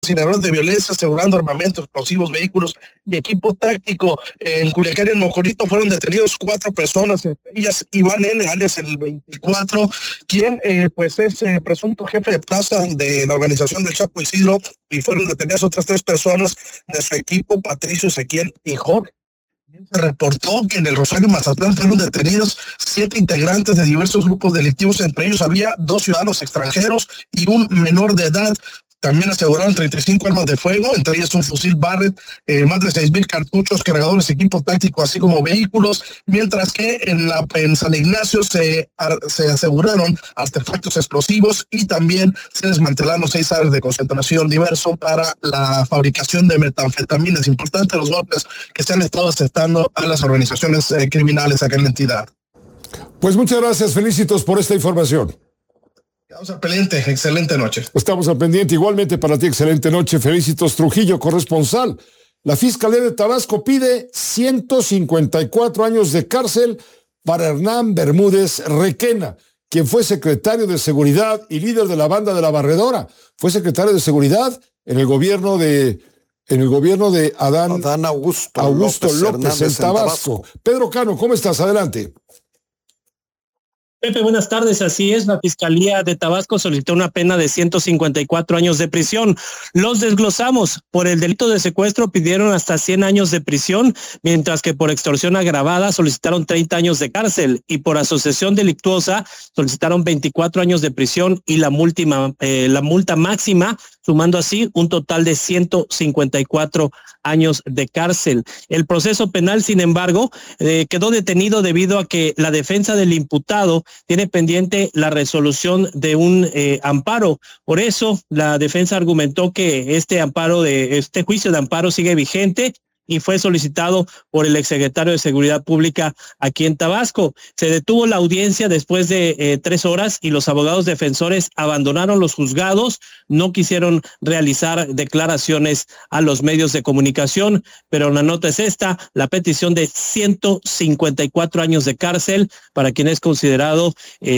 incineradores de violencia, asegurando armamento, explosivos, vehículos y equipo táctico. En Culiacán y en Mocorito fueron detenidos 4 personas, entre ellas Iván N., alias el 24, quien pues es presunto jefe de plaza de la organización del Chapo Isidro, y fueron detenidas otras 3 personas de su equipo, Patricio, Ezequiel y Jorge. Se reportó que en el Rosario, Mazatlán, fueron detenidos 7 integrantes de diversos grupos delictivos. Entre ellos había 2 ciudadanos extranjeros y un menor de edad. También aseguraron 35 armas de fuego, entre ellas un fusil Barrett, más de 6,000 cartuchos, cargadores, equipo táctico, así como vehículos, mientras que en San Ignacio se aseguraron artefactos explosivos y también se desmantelaron 6 áreas de concentración diverso para la fabricación de metanfetaminas. Importante los golpes que se han estado aceptando a las organizaciones criminales acá en la entidad. Pues muchas gracias, felicitos por esta información. Estamos al pendiente, excelente noche. Estamos al pendiente, igualmente para ti, excelente noche. Felicitos, Trujillo, corresponsal. La Fiscalía de Tabasco pide 154 años de cárcel para Hernán Bermúdez Requena, quien fue secretario de Seguridad y líder de la banda de La Barredora. Fue secretario de Seguridad en el gobierno de Adán Augusto López en Tabasco. Pedro Cano, ¿cómo estás? Adelante. Pepe, buenas tardes. Así es, la Fiscalía de Tabasco solicitó una pena de 154 años de prisión. Los desglosamos. Por el delito de secuestro pidieron hasta 100 años de prisión, mientras que por extorsión agravada solicitaron 30 años de cárcel, y por asociación delictuosa solicitaron 24 años de prisión y la multa máxima, sumando así un total de 154 años de cárcel. El proceso penal, sin embargo, quedó detenido debido a que la defensa del imputado tiene pendiente la resolución de un amparo. Por eso, la defensa argumentó que este juicio de amparo sigue vigente y fue solicitado por el exsecretario de Seguridad Pública aquí en Tabasco. Se detuvo la audiencia después de 3 horas y los abogados defensores abandonaron los juzgados, no quisieron realizar declaraciones a los medios de comunicación, pero la nota es esta: la petición de 154 años de cárcel para quien es considerado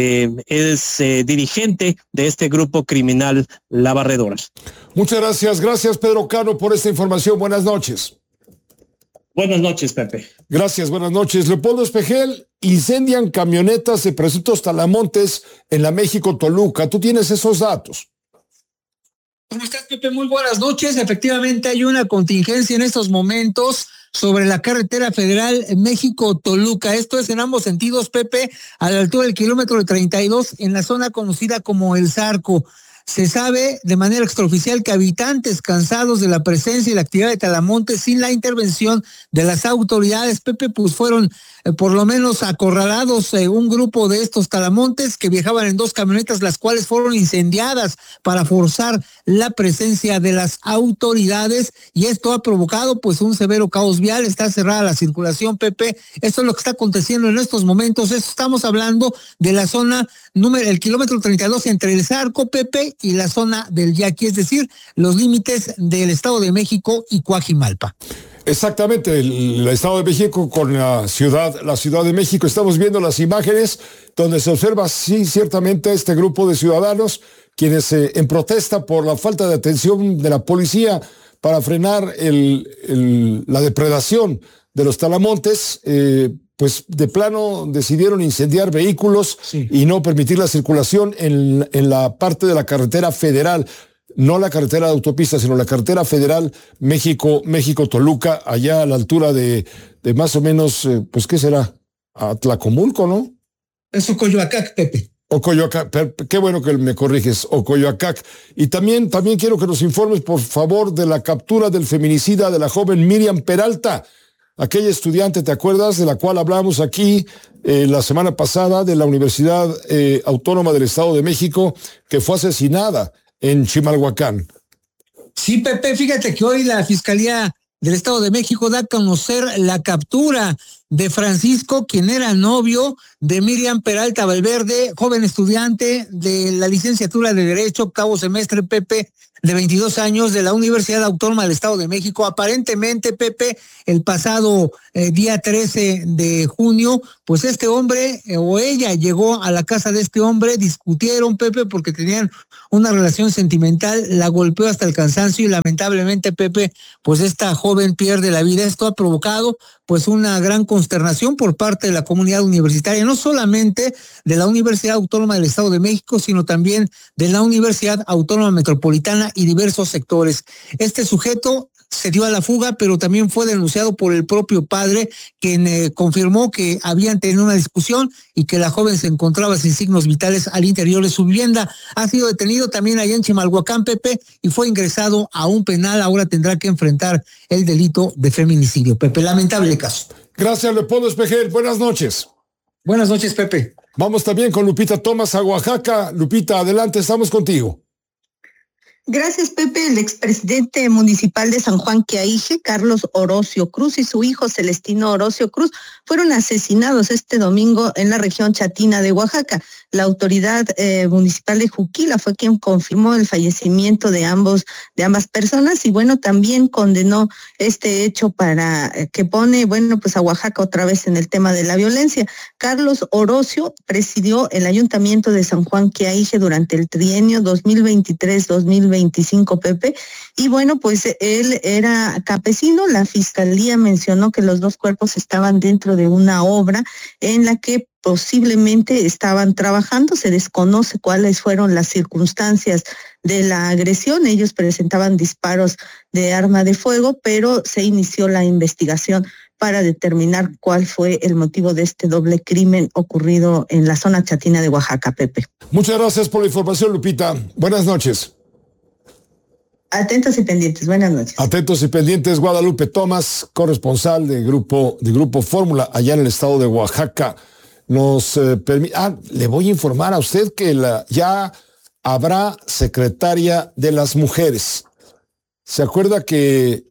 dirigente de este grupo criminal La Barredora. Muchas gracias. Gracias, Pedro Cano, por esta información. Buenas noches. Buenas noches, Pepe. Gracias, buenas noches. Leopoldo Espejel, incendian camionetas de presuntos talamontes en la México-Toluca. ¿Tú tienes esos datos? ¿Cómo estás, Pepe? Muy buenas noches. Efectivamente, hay una contingencia en estos momentos sobre la carretera federal México-Toluca. Esto es en ambos sentidos, Pepe, a la altura del kilómetro 32, en la zona conocida como El Zarco. Se sabe de manera extraoficial que habitantes cansados de la presencia y la actividad de talamontes sin la intervención de las autoridades, Pepe, pues fueron por lo menos acorralados un grupo de estos talamontes que viajaban en 2 camionetas, las cuales fueron incendiadas para forzar la presencia de las autoridades, y esto ha provocado pues un severo caos vial. Está cerrada la circulación, Pepe. Esto es lo que está aconteciendo en estos momentos. Estamos hablando de la zona el kilómetro 32 entre El Zarco, Pepe, y la zona del Yaqui, es decir, los límites del Estado de México y Coajimalpa. Exactamente, el Estado de México con la Ciudad de México. Estamos viendo las imágenes donde se observa, sí, ciertamente este grupo de ciudadanos quienes en protesta por la falta de atención de la policía para frenar la depredación de los talamontes, pues de plano decidieron incendiar vehículos, sí, y no permitir la circulación en la parte de la carretera federal. No la carretera de autopista, sino la carretera federal México-Toluca, allá a la altura de más o menos, pues, ¿qué será? Atlacomulco, ¿no? Es Ocoyoacac, Pepe. Ocoyoacac, qué bueno que me corriges, Ocoyoacac. Y también quiero que nos informes, por favor, de la captura del feminicida de la joven Miriam Peralta, aquella estudiante, ¿te acuerdas?, de la cual hablamos aquí la semana pasada, de la Universidad Autónoma del Estado de México, que fue asesinada en Chimalhuacán. Sí, Pepe, fíjate que hoy la Fiscalía del Estado de México da a conocer la captura de Francisco, quien era novio de Miriam Peralta Valverde, joven estudiante de la licenciatura de Derecho, 8º semestre, Pepe, de 22 años de la Universidad Autónoma del Estado de México. Aparentemente, Pepe, el pasado día 13 de junio, pues este hombre o ella llegó a la casa de este hombre, discutieron, Pepe, porque tenían una relación sentimental, la golpeó hasta el cansancio y lamentablemente, Pepe, pues esta joven pierde la vida. Esto ha provocado pues una gran consternación por parte de la comunidad universitaria, no solamente de la Universidad Autónoma del Estado de México, sino también de la Universidad Autónoma Metropolitana y diversos sectores. Este sujeto se dio a la fuga, pero también fue denunciado por el propio padre, quien confirmó que habían tenido una discusión y que la joven se encontraba sin signos vitales al interior de su vivienda. Ha sido detenido también allá en Chimalhuacán, Pepe, y fue ingresado a un penal. Ahora tendrá que enfrentar el delito de feminicidio. Pepe, lamentable caso. Gracias, Leopoldo Espejel. Buenas noches. Buenas noches, Pepe. Vamos también con Lupita Thomas a Oaxaca. Lupita, adelante, estamos contigo. Gracias, Pepe. El expresidente municipal de San Juan Quiaije, Carlos Orocio Cruz, y su hijo Celestino Orocio Cruz fueron asesinados este domingo en la región chatina de Oaxaca. La autoridad municipal de Juquila fue quien confirmó el fallecimiento de ambas personas y bueno, también condenó este hecho para que pone, bueno, pues a Oaxaca otra vez en el tema de la violencia. Carlos Orocio presidió el ayuntamiento de San Juan Quiaije durante el trienio 2023-2025, Pepe, y bueno, pues él era campesino. La fiscalía mencionó que los dos cuerpos estaban dentro de una obra en la que posiblemente estaban trabajando. Se desconoce cuáles fueron las circunstancias de la agresión. Ellos presentaban disparos de arma de fuego, pero se inició la investigación para determinar cuál fue el motivo de este doble crimen ocurrido en la zona chatina de Oaxaca, Pepe. Muchas gracias por la información, Lupita. Buenas noches. Atentos y pendientes, buenas noches. Atentos y pendientes, Guadalupe Thomas, corresponsal de Grupo Fórmula allá en el estado de Oaxaca. Nos le voy a informar a usted que ya habrá secretaria de las mujeres. ¿Se acuerda que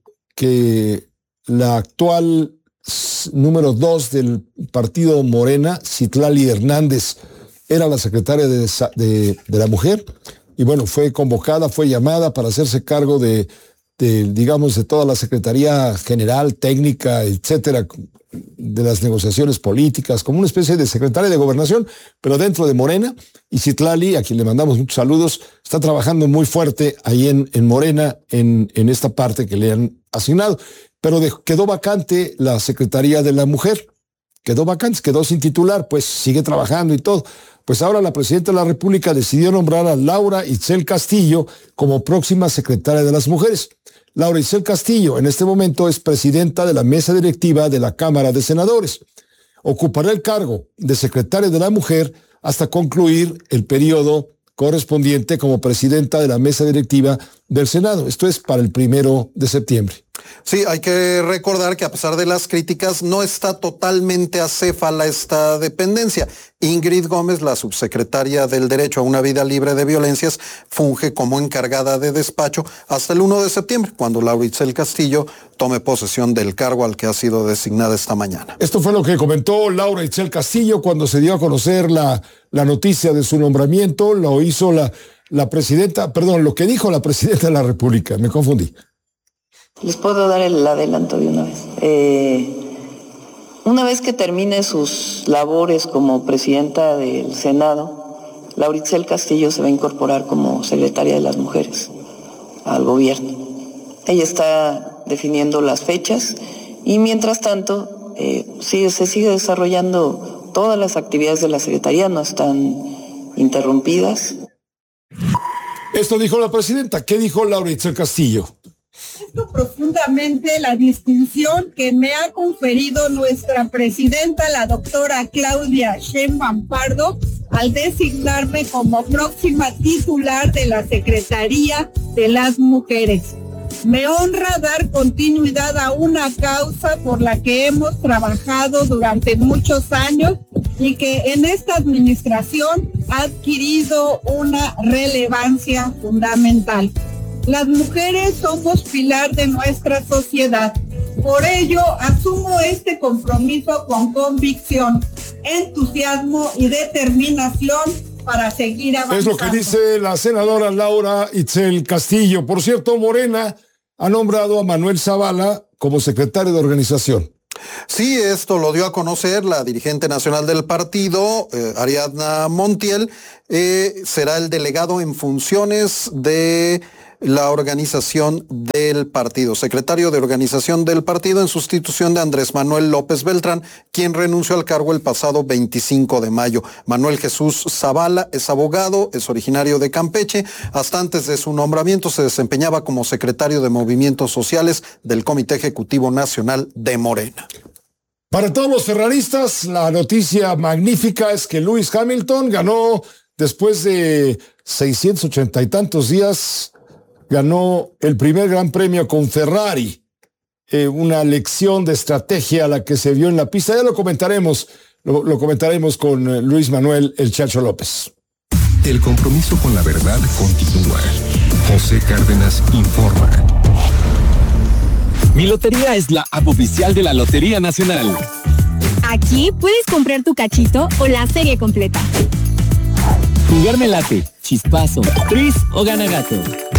la actual número 2 del partido Morena, Citlali Hernández, era la secretaria de la mujer? Y bueno, fue convocada, fue llamada para hacerse cargo de toda la Secretaría General, Técnica, etcétera, de las negociaciones políticas, como una especie de secretaria de Gobernación, pero dentro de Morena. Y Citlali, a quien le mandamos muchos saludos, está trabajando muy fuerte ahí en Morena, en esta parte que le han asignado. Pero quedó vacante la Secretaría de la Mujer. Quedó sin titular, pues sigue trabajando y todo. Pues ahora la presidenta de la República decidió nombrar a Laura Itzel Castillo como próxima secretaria de las mujeres. Laura Itzel Castillo en este momento es presidenta de la mesa directiva de la Cámara de Senadores. Ocupará el cargo de secretaria de la mujer hasta concluir el periodo correspondiente como presidenta de la mesa directiva del Senado. Esto es para el 1 de septiembre. Sí, hay que recordar que a pesar de las críticas, no está totalmente acéfala esta dependencia. Ingrid Gómez, la subsecretaria del Derecho a una Vida Libre de Violencias, funge como encargada de despacho hasta el 1 de septiembre, cuando Laura Itzel Castillo tome posesión del cargo al que ha sido designada esta mañana. Esto fue lo que comentó Laura Itzel Castillo cuando se dio a conocer la noticia de su nombramiento. Lo hizo la presidenta, perdón, lo que dijo la presidenta de la República. Me confundí. Les puedo dar el adelanto de una vez. Una vez que termine sus labores como presidenta del Senado, Laura Itzel Castillo se va a incorporar como secretaria de las mujeres al gobierno. Ella está definiendo las fechas y mientras tanto se sigue desarrollando todas las actividades de la Secretaría, no están interrumpidas. Esto dijo la presidenta. ¿Qué dijo Laura Itzel Castillo? Siento profundamente la distinción que me ha conferido nuestra presidenta, la doctora Claudia Sheinbaum Pardo, al designarme como próxima titular de la Secretaría de las Mujeres. Me honra dar continuidad a una causa por la que hemos trabajado durante muchos años y que en esta administración ha adquirido una relevancia fundamental. Las mujeres somos pilar de nuestra sociedad. Por ello, asumo este compromiso con convicción, entusiasmo y determinación para seguir avanzando. Es lo que dice la senadora Laura Itzel Castillo. Por cierto, Morena ha nombrado a Manuel Zavala como secretario de organización. Sí, esto lo dio a conocer la dirigente nacional del partido, Ariadna Montiel. Será el delegado en funciones de la organización del partido, secretario de organización del partido en sustitución de Andrés Manuel López Beltrán, quien renunció al cargo el pasado 25 de mayo. Manuel Jesús Zavala es abogado, es originario de Campeche. Hasta antes de su nombramiento se desempeñaba como secretario de Movimientos Sociales del Comité Ejecutivo Nacional de Morena. Para todos los ferraristas, la noticia magnífica es que Lewis Hamilton ganó después de 680 y tantos días. Ganó el primer gran premio con Ferrari, una lección de estrategia a la que se vio en la pista. Ya lo comentaremos con Luis Manuel El Chacho López. El compromiso con la verdad continúa. José Cárdenas informa. Mi Lotería es la app oficial de la Lotería Nacional. Aquí puedes comprar tu cachito o la serie completa. Jugarme late, chispazo, tris o gana gato.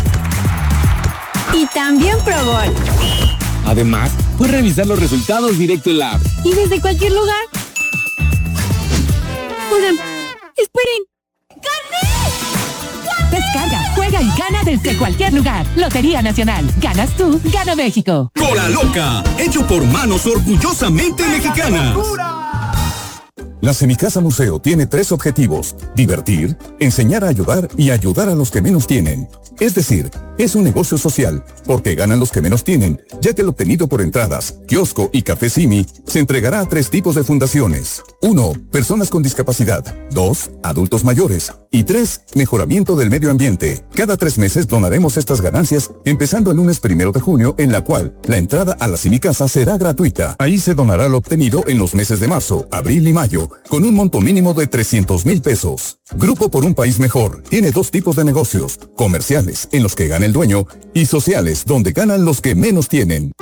Y también Pro Gol. Además, puedes revisar los resultados directo en la app. Y desde cualquier lugar. Oigan, esperen. ¡Gané! Descarga, juega y gana desde cualquier lugar. Lotería Nacional. Ganas tú, gana México. Cola Loca, hecho por manos orgullosamente mexicanas. La Semicasa Museo tiene 3 objetivos: divertir, enseñar a ayudar y ayudar a los que menos tienen. Es decir, es un negocio social, porque ganan los que menos tienen, ya que lo obtenido por entradas, kiosco y café Simi se entregará a 3 tipos de fundaciones. 1. Personas con discapacidad. 2. Adultos mayores. Y 3. Mejoramiento del medio ambiente. Cada 3 meses donaremos estas ganancias, empezando el lunes 1 de junio, en la cual la entrada a la Semicasa será gratuita. Ahí se donará lo obtenido en los meses de marzo, abril y mayo, con un monto mínimo de 300,000 pesos. Grupo por un País Mejor tiene 2 tipos de negocios: comerciales, en los que gana el dueño, y sociales, donde ganan los que menos tienen.